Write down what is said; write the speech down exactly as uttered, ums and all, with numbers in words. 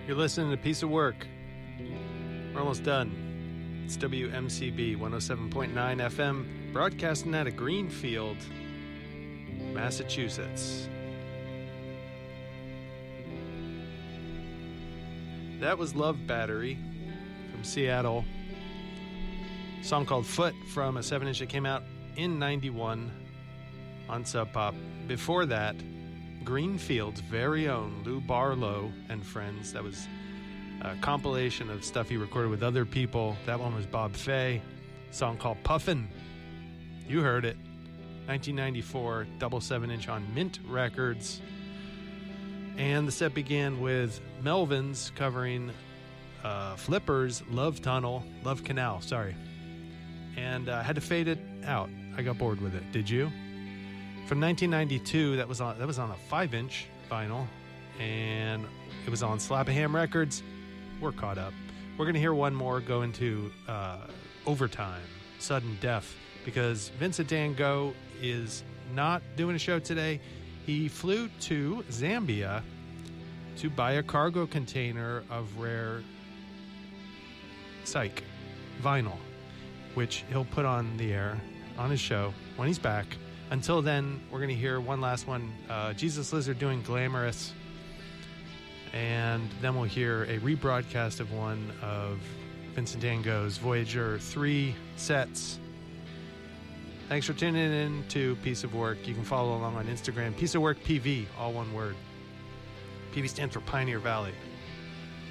You're listening to Piece of Work. We're almost done. It's W M C B one oh seven point nine F M, broadcasting out of Greenfield, Massachusetts. That was Love Battery from Seattle. A song called Foot from a seven inch that came out in ninety-one on Sub Pop. Before that, Greenfield's very own Lou Barlow and Friends. That was a compilation of stuff he recorded with other people. That one was Bob Fay. A song called Puffin'. You heard it. nineteen ninety-four, double seven inch on Mint Records. And the set began with Melvins covering uh, Flipper's Love Tunnel, Love Canal, sorry. And I uh, had to fade it out. I got bored with it. Did you? From nineteen ninety-two, that was on that was on a five inch vinyl, and it was on Slap-a-Ham Records. We're caught up. We're going to hear one more go into uh, overtime, sudden death, because Vincent Van Gogh is not doing a show today. He flew to Zambia to buy a cargo container of rare Psych vinyl, which he'll put on the air on his show when he's back. Until then, we're going to hear one last one, uh, Jesus Lizard doing Glamorous, and then we'll hear a rebroadcast of one of Vincent Van Gogh's Voyager three sets. Thanks for tuning in to Piece of Work. You can follow along on Instagram, Piece of Work P V, all one word. P V stands for Pioneer Valley.